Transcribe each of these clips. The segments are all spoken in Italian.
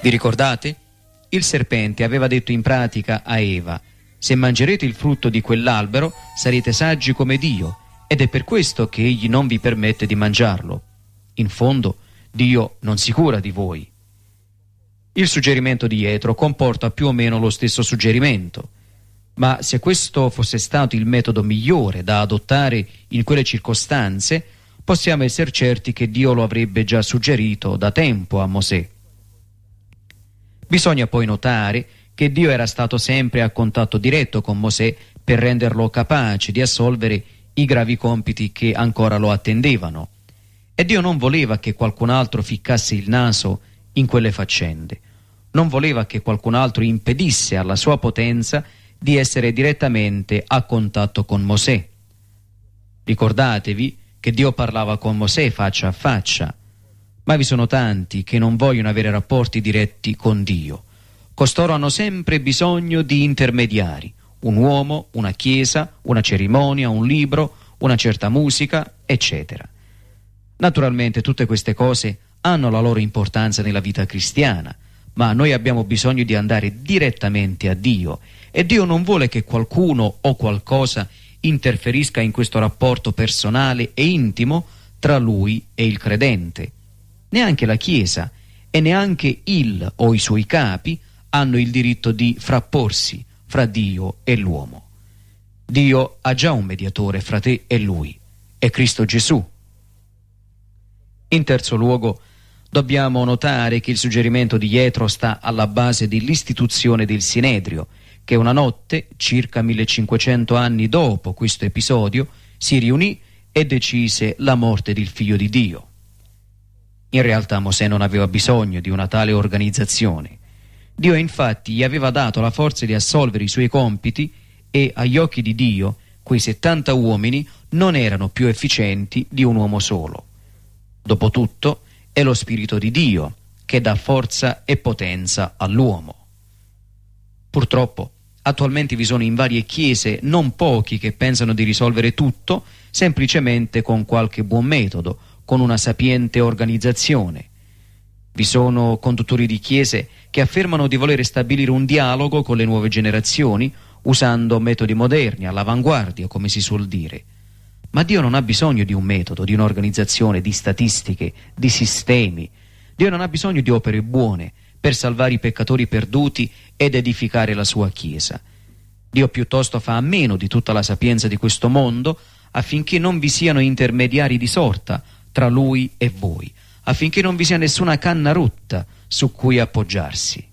Vi ricordate? Il serpente aveva detto in pratica a Eva: se mangerete il frutto di quell'albero sarete saggi come Dio, ed è per questo che egli non vi permette di mangiarlo. In fondo, Dio non si cura di voi. Il suggerimento di Jetro comporta più o meno lo stesso suggerimento, ma se questo fosse stato il metodo migliore da adottare in quelle circostanze, possiamo essere certi che Dio lo avrebbe già suggerito da tempo a Mosè. Bisogna poi notare che Dio era stato sempre a contatto diretto con Mosè per renderlo capace di assolvere i gravi compiti che ancora lo attendevano, e Dio non voleva che qualcun altro ficcasse il naso in quelle faccende, non voleva che qualcun altro impedisse alla sua potenza di essere direttamente a contatto con Mosè. Ricordatevi che Dio parlava con Mosè faccia a faccia, ma vi sono tanti che non vogliono avere rapporti diretti con Dio. Costoro hanno sempre bisogno di intermediari, un uomo, una chiesa, una cerimonia, un libro, una certa musica, eccetera. Naturalmente tutte queste cose hanno la loro importanza nella vita cristiana, ma noi abbiamo bisogno di andare direttamente a Dio, e Dio non vuole che qualcuno o qualcosa interferisca in questo rapporto personale e intimo tra Lui e il credente. Neanche la Chiesa e neanche il o i suoi capi hanno il diritto di frapporsi fra Dio e l'uomo. Dio ha già un mediatore fra te e Lui, è Cristo Gesù. In terzo luogo, dobbiamo notare che il suggerimento di Jetro sta alla base dell'istituzione del Sinedrio, che una notte, circa 1500 anni dopo questo episodio, si riunì e decise la morte del Figlio di Dio. In realtà Mosè non aveva bisogno di una tale organizzazione. Dio infatti gli aveva dato la forza di assolvere i suoi compiti, e agli occhi di Dio quei 70 uomini non erano più efficienti di un uomo solo. Dopotutto è lo Spirito di Dio che dà forza e potenza all'uomo. Purtroppo attualmente vi sono in varie chiese non pochi che pensano di risolvere tutto semplicemente con qualche buon metodo, con una sapiente organizzazione. Vi sono conduttori di chiese che affermano di voler stabilire un dialogo con le nuove generazioni usando metodi moderni, all'avanguardia, come si suol dire. Ma Dio non ha bisogno di un metodo, di un'organizzazione, di statistiche, di sistemi. Dio non ha bisogno di opere buone per salvare i peccatori perduti ed edificare la sua Chiesa. Dio piuttosto fa a meno di tutta la sapienza di questo mondo affinché non vi siano intermediari di sorta tra Lui e voi, affinché non vi sia nessuna canna rotta su cui appoggiarsi.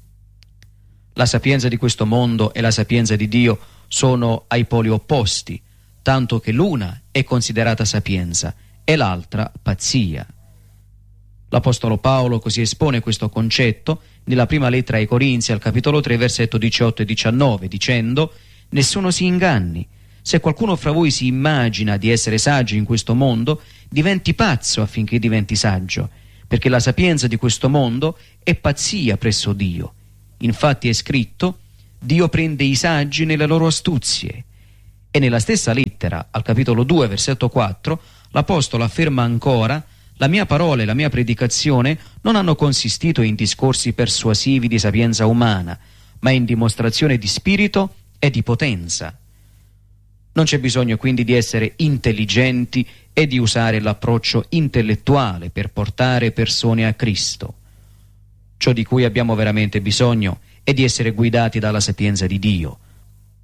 La sapienza di questo mondo e la sapienza di Dio sono ai poli opposti, tanto che l'una è considerata sapienza e l'altra pazzia. L'Apostolo Paolo così espone questo concetto nella prima lettera ai Corinzi, al capitolo 3, versetto 18 e 19, dicendo: nessuno si inganni. Se qualcuno fra voi si immagina di essere saggio in questo mondo, diventi pazzo affinché diventi saggio, perché la sapienza di questo mondo è pazzia presso Dio. Infatti è scritto: Dio prende i saggi nelle loro astuzie. E nella stessa lettera, al capitolo 2, versetto 4, l'Apostolo afferma ancora: la mia parola e la mia predicazione non hanno consistito in discorsi persuasivi di sapienza umana, ma in dimostrazione di spirito e di potenza. Non c'è bisogno quindi di essere intelligenti e di usare l'approccio intellettuale per portare persone a Cristo. Ciò di cui abbiamo veramente bisogno è di essere guidati dalla sapienza di Dio,